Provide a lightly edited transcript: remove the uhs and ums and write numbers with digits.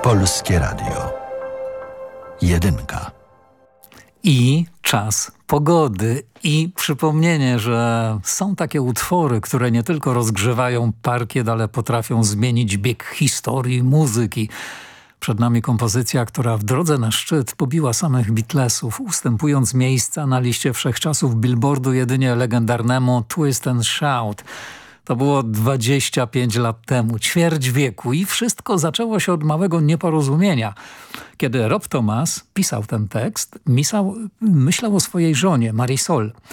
Polskie Radio. Jedynka. I czas pogody. I przypomnienie, że są takie utwory, które nie tylko rozgrzewają parkiet, ale potrafią zmienić bieg historii muzyki. Przed nami kompozycja, która w drodze na szczyt pobiła samych Beatlesów, ustępując miejsca na liście wszechczasów Billboardu jedynie legendarnemu Twist and Shout. To było 25 lat temu, ćwierć wieku i wszystko zaczęło się od małego nieporozumienia. Kiedy Rob Thomas pisał ten tekst, myślał o swojej żonie, Marisol.